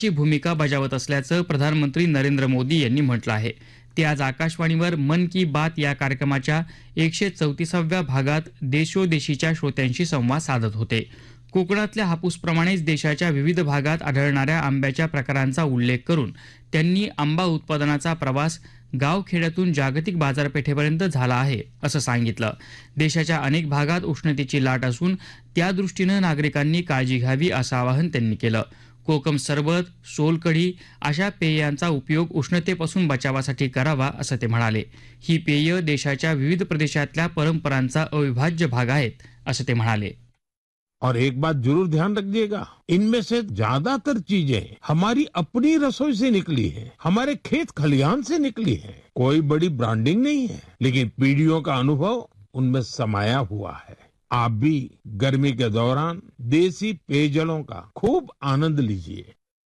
ची भूमिका बजावत असल्याचं प्रधानमंत्री नरेंद्र मोदी यांनी म्हटलं आहे. ते आज आकाशवाणीवर मन की बात या कार्यक्रमाच्या 134व्या भागात देशोदेशीच्या श्रोत्यांशी संवाद साधत होते. कोकणातल्या हापूसप्रमाणेच देशाच्या विविध भागात आढळणाऱ्या आंब्याच्या प्रकारांचा उल्लेख करून त्यांनी आंबा उत्पादनाचा प्रवास गावखेड्यातून जागतिक बाजारपेठेपर्यंत झाला आहे असं सांगितलं. देशाच्या अनेक भागात उष्णतेची लाट असून त्यादृष्टीनं नागरिकांनी काळजी घ्यावी असं आवाहन त्यांनी केलं. कोकम सरबत, सोलकढी अशा पेयांचा उपयोग उष्णतेपासून बचावासाठी करावा असं ते म्हणाले. ही पेय देशाच्या विविध प्रदेशातल्या परंपरांचा अविभाज्य भाग आहेत असं ते म्हणाले. और एक बात जरूर ध्यान रखिएगा, इनमें से ज्यादातर चीजें हमारी अपनी रसोई से निकली है, हमारे खेत खलिहान से निकली है. कोई बड़ी ब्रांडिंग नहीं है, लेकिन पीढ़ियों का अनुभव उनमें समाया हुआ है. आप भी गर्मी के दौरान देसी पेयजलों का खूब आनंद लीजिए.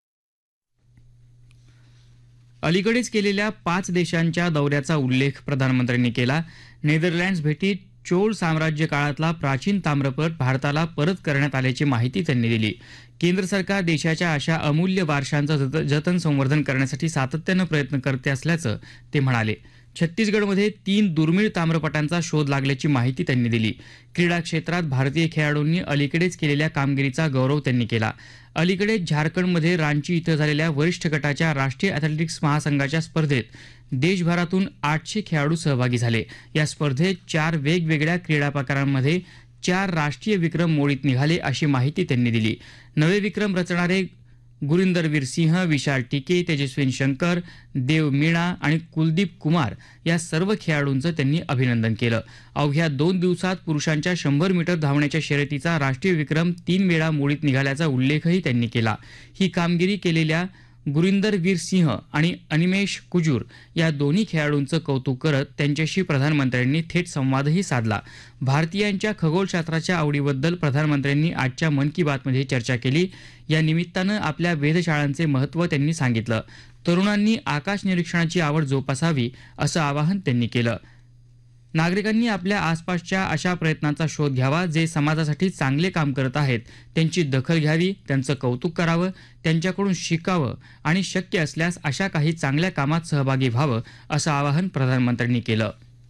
अलीकडेच केलेल्या 5 देशांच्या दौऱ्याचा उल्लेख प्रधानमंत्र्यांनी केला. नेदरलँड्स भेटीत चोळ साम्राज्य काळातला प्राचीन ताम्रपट भारताला परत करण्यात आल्याची माहिती त्यांनी दिली. केंद्र सरकार देशाच्या अशा अमूल्य वारशांचं जतन संवर्धन करण्यासाठी सातत्यानं प्रयत्न करते असल्याचं ते म्हणाले. छत्तीसगडमध्ये 3 दुर्मिळ ताम्रपटांचा शोध लागल्याची माहिती त्यांनी दिली. क्रीडा क्षेत्रात भारतीय खेळाडूंनी अलीकडेच केलेल्या कामगिरीचा गौरव त्यांनी केला. अलीकडेच झारखंडमध्ये रांची इथं झालेल्या वरिष्ठ गटाच्या राष्ट्रीय अथलेटिक्स महासंघाच्या स्पर्धेत देशभरातून 800 खेळाडू सहभागी झाले. या स्पर्धेत 4 वेगवेगळ्या क्रीडा प्रकारांमध्ये 4 राष्ट्रीय विक्रम मोडीत निघाले अशी माहिती त्यांनी दिली. नवे विक्रम रचणारे गुरिंदरवीर सिंह, विशाल टिके, तेजस्विन शंकर, देव मीणा आणि कुलदीप कुमार या सर्व खेळाडूंचं त्यांनी अभिनंदन केलं. अवघ्या 2 दिवसात पुरुषांच्या 100 मीटर धावण्याच्या शर्यतीचा राष्ट्रीय विक्रम 3 वेळा मोडीत निघाल्याचा उल्लेखही त्यांनी केला. ही कामगिरी केलेल्या गुरिंदरवीर सिंह आणि अनिमेश कुजूर या दोन्ही खेळाडूंचं कौतुक करत त्यांच्याशी प्रधानमंत्र्यांनी थेट संवादही साधला. भारतीयांच्या खगोलशास्त्राच्या आवडीबद्दल प्रधानमंत्र्यांनी आजच्या मन की बातमध्ये चर्चा केली. या निमित्तानं आपल्या वेधशाळांचे महत्त्व त्यांनी सांगितलं. तरुणांनी आकाश निरीक्षणाची आवड जोपासावी असं आवाहन त्यांनी केलं. नागरिकांनी आपल्या आसपासच्या अशा प्रयत्नांचा शोध घ्यावा जे समाजासाठी चांगले काम करत आहेत. त्यांची दखल घ्यावी, त्यांचं कौतुक करावं, त्यांच्याकडून शिकावं आणि शक्य असल्यास अशा काही चांगल्या कामात सहभागी व्हावं असं आवाहन प्रधानमंत्र्यांनी केलं.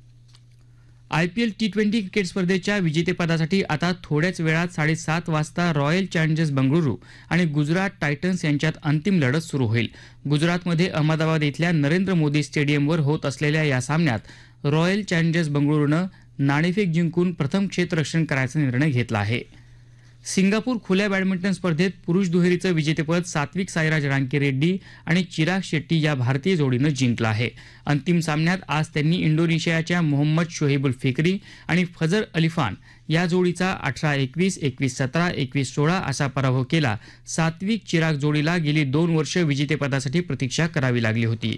IPL T20 क्रिकेट स्पर्धेच्या विजेतेपदासाठी आता थोड्याच वेळात 7:30 वाजता रॉयल चॅलेंजर्स बंगळुरू आणि गुजरात टायटन्स यांच्यात अंतिम लढत सुरू होईल. गुजरातमध्ये अहमदाबाद इथल्या नरेंद्र मोदी स्टेडियमवर होत असलेल्या या सामन्यात रॉयल चॅलेंजर्स बंगळुरूनं नाणेफेक जिंकून प्रथम क्षेत्ररक्षण करायचा निर्णय घेतला आहे. सिंगापूर खुल्या बॅडमिंटन स्पर्धेत पुरुष दुहेरीचं विजेतेपद सात्विक साईराज रांकीरेड्डी आणि चिराग शेट्टी या भारतीय जोडीनं जिंकलं आहे. अंतिम सामन्यात आज त्यांनी इंडोनेशियाच्या मोहम्मद शोहेबुल फिक्री आणि फजर अलिफान या जोडीचा 18-21, 21-17, 21-16 असा पराभव केला. सात्विक चिराग जोडीला गेली 2 वर्ष विजेतेपदासाठी प्रतीक्षा करावी लागली होती.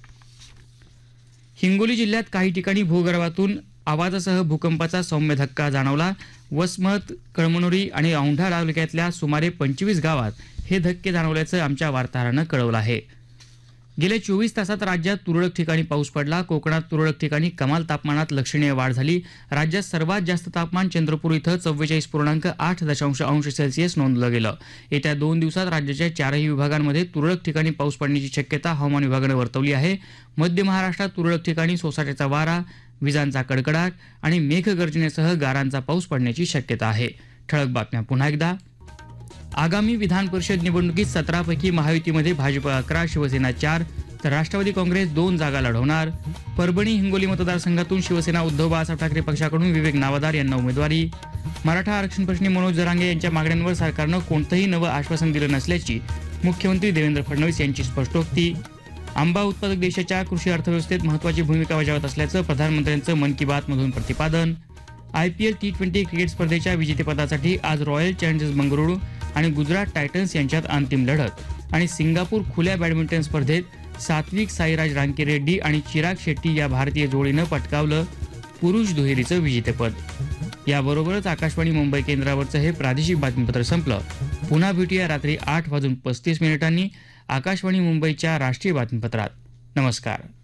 हिंगोली जिल्ह्यात काही ठिकाणी भूगर्भातून आवाजासह भूकंपाचा सौम्य धक्का जाणवला. वसमत, कळमनुरी आणि औंढा तालुक्यातल्या सुमारे 25 गावात हे धक्के जाणवल्याचं आमच्या वार्ताहरानं कळवलं आहे. गेल्या 24 तासात राज्यात तुरळक ठिकाणी पाऊस पडला. कोकणात तुरळक ठिकाणी कमाल तापमानात लक्षणीय वाढ झाली. राज्यात सर्वात जास्त तापमान चंद्रपूर इथं 44.8 अंश सेल्सिअस नोंदलं गेलं. येत्या 2 दिवसात राज्याच्या 4ही विभागांमध्ये तुरळक ठिकाणी पाऊस पडण्याची शक्यता हवामान विभागानं वर्तवली आहे. मध्य महाराष्ट्रात तुरळक ठिकाणी सोसाट्याचा वारा, विजांचा कडकडाट आणि मेघगर्जनेसह गारांचा पाऊस पडण्याची शक्यता आहे. ठळक बातम्या पुन्हा एकदा. आगामी विधान परिषद निवडणुकीत 17 पैकी महायुतीमध्ये भाजप 11, शिवसेना 4 तर राष्ट्रवादी काँग्रेस 2 जागा लढवणार. परभणी हिंगोली मतदारसंघातून शिवसेना उद्धव बाळासाहेब ठाकरे पक्षाकडून विवेक नावदार यांना उमेदवारी. मराठा आरक्षण प्रश्नी मनोज जरांगे यांच्या मागण्यांवर सरकारनं कोणतंही नवं आश्वासन दिलं नसल्याची मुख्यमंत्री देवेंद्र फडणवीस यांची स्पष्टोक्ती. आंबा उत्पादक देशाच्या कृषी अर्थव्यवस्थेत महत्त्वाची भूमिका बजावत असल्याचं प्रधानमंत्र्यांचं मन की बात मधून प्रतिपादन. IPL T20 क्रिकेट स्पर्धेच्या विजेतेपदासाठी आज रॉयल चॅलेंजर्स बंगळुरू आणि गुजरात टायटन्स यांच्यात अंतिम लढत. आणि सिंगापूर खुल्या बॅडमिंटन स्पर्धेत सात्विक साईराज रांकीरेड्डी आणि चिराग शेट्टी या भारतीय जोडीनं पटकावलं पुरुष दुहेरीचं विजेतेपद. याबरोबरच आकाशवाणी मुंबई केंद्रावरचं हे प्रादेशिक बातमीपत्र संपलं. पुन्हा भेटूया रात्री 8:35 आकाशवाणी मुंबईच्या राष्ट्रीय बातमीपत्रात. नमस्कार.